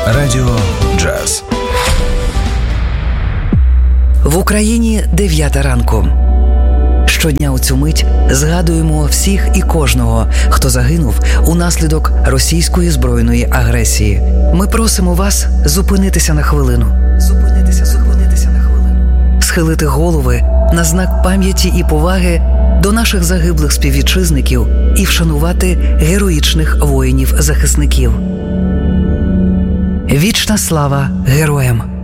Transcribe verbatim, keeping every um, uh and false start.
Радіо Джаз. В Україні дев'ята ранку. Щодня у цю мить згадуємо всіх і кожного, хто загинув унаслідок російської збройної агресії. Ми просимо вас зупинитися на хвилину. Зупинитися, зупинитися на хвилину. Схилити голови на знак пам'яті і поваги до наших загиблих співвітчизників і вшанувати героїчних воїнів-захисників. Вічна слава героям!